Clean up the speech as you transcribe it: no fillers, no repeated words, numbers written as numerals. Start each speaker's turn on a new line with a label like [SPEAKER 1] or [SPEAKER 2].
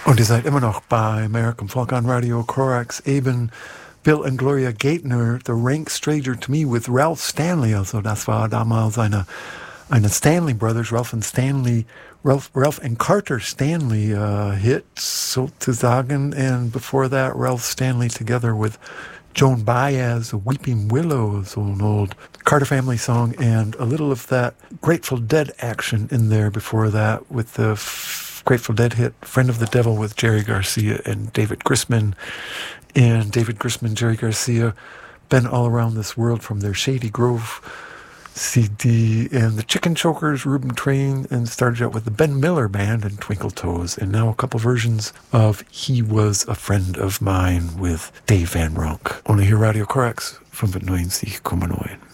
[SPEAKER 1] Und ihr seid immer noch bei American Folk on Radio Corax, eben Bill und Gloria Gaitner, The Rank Stranger to Me with Ralph Stanley. Also das war damals eine Stanley Brothers, Ralph and Carter Stanley hit sozusagen. And before that, Ralph Stanley together with Joan Baez, Weeping Willows, an old Carter family song, and a little of that Grateful Dead action in there before that with the Grateful Dead hit Friend of the Devil with Jerry Garcia and David Grisman. And David Grisman, Jerry Garcia, been all around this world from their Shady Grove CD and the Chicken Chokers, Reuben Train, and started out with the Ben Miller Band and Twinkle Toes. And now a couple versions of He Was a Friend of Mine with Dave Van Ronk. Only here Radio Corax 95,9.